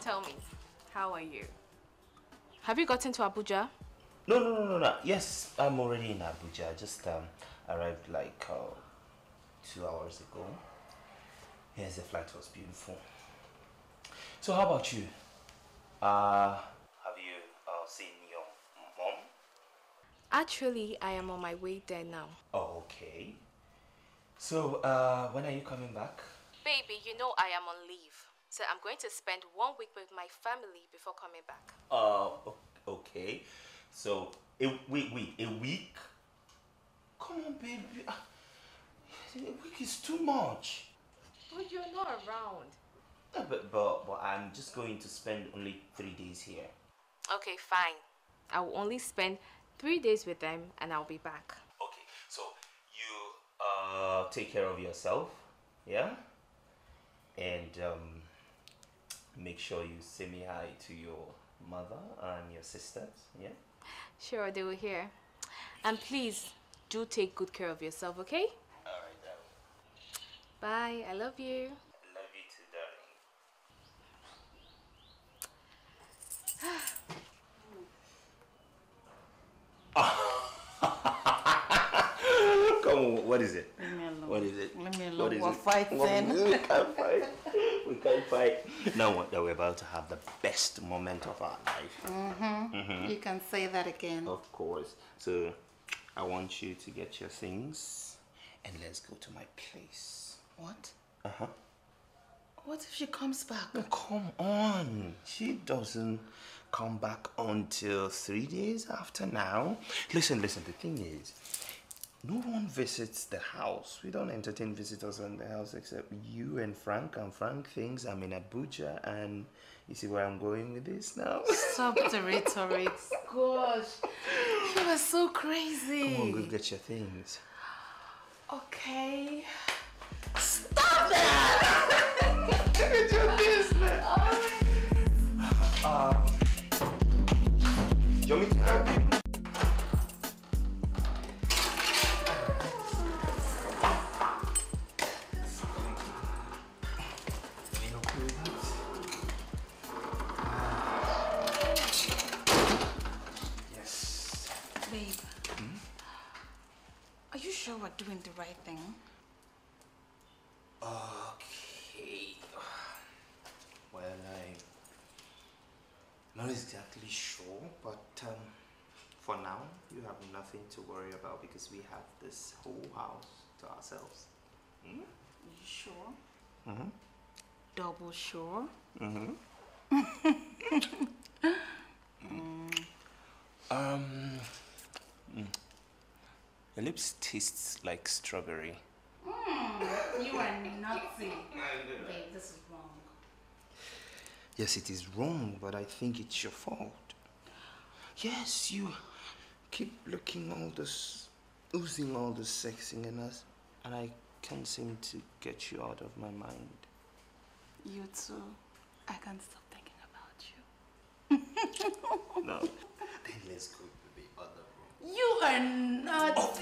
Tell me, how are you? Have you gotten to Abuja? No. Yes, I'm already in Abuja. I just arrived like 2 hours ago. Yes, the flight was beautiful. So how about you? Have you seen your mom? Actually, I am on my way there now. Oh, okay. So, when are you coming back? Baby, you know I am on leave. So I'm going to spend 1 week with my family before coming back. Okay. So, wait, a week? Come on, baby. A week is too much. But you're not around. No, but I'm just going to spend only 3 days here. Okay, fine. I will only spend 3 days with them and I'll be back. Okay, so you take care of yourself, yeah? And make sure you say me hi to your mother and your sisters, yeah? Sure, they will hear. And please, do take good care of yourself, okay? Alright, darling. Bye, I love you. I love you too, darling. Come on, what is it? Leave me alone. What is it? Leave me alone. What is We're it? fighting. We can't fight. We can't fight. Now that we're about to have the best moment of our life. You can say that again. Of course. So, I want you to get your things and let's go to my place. What? Uh-huh. What if she comes back? Oh, come on. She doesn't come back until 3 days after now. Listen, the thing is, no one visits the house. We don't entertain visitors in the house except you and Frank. And Frank thinks I'm in Abuja, and you see where I'm going with this now? Stop the rhetoric. Gosh, you are so crazy. Come on, go get your things. Okay. Stop that! Get your business. You want me to help you? Babe, are you sure we're doing the right thing? Okay. Well, I'm not exactly sure, but for now, you have nothing to worry about because we have this whole house to ourselves. You sure? Mm-hmm. Double sure? Mm-hmm. Your lips tastes like strawberry. You are nutty. Babe, this is wrong. Yes, it is wrong, but I think it's your fault. Yes, you keep looking all this, oozing all this sexy in us, and I can't seem to get you out of my mind. You too. I can't stop thinking about you. No. Then let's go to the other room. You are nutty.